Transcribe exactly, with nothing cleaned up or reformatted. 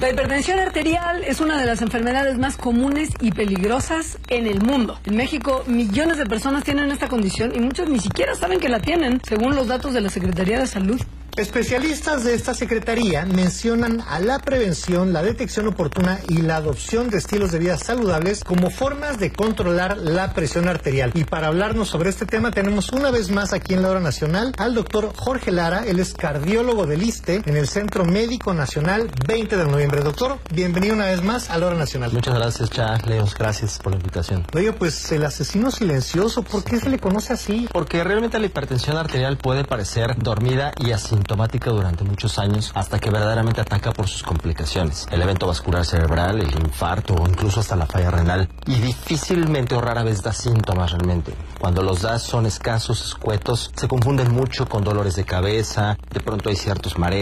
La hipertensión arterial es una de las enfermedades más comunes y peligrosas en el mundo. En México, millones de personas tienen esta condición y muchos ni siquiera saben que la tienen, según los datos de la Secretaría de Salud. Especialistas de esta secretaría mencionan a la prevención, la detección oportuna y la adopción de estilos de vida saludables como formas de controlar la presión arterial. Y para hablarnos sobre este tema tenemos una vez más aquí en la Hora Nacional al doctor Jorge Lara. Él es cardiólogo del ISSSTE en el Centro Médico Nacional veinte de noviembre. Doctor, bienvenido una vez más a la Hora Nacional. Muchas gracias, Cha, Leos, gracias por la invitación. Oye, pues el asesino silencioso, ¿por qué se le conoce así? Porque realmente la hipertensión arterial puede parecer dormida y asintomática durante muchos años hasta que verdaderamente ataca por sus complicaciones, el evento vascular cerebral, el infarto o incluso hasta la falla renal, y difícilmente o rara vez da síntomas realmente. Cuando los da son escasos, escuetos, se confunden mucho con dolores de cabeza, de pronto hay ciertos mareos.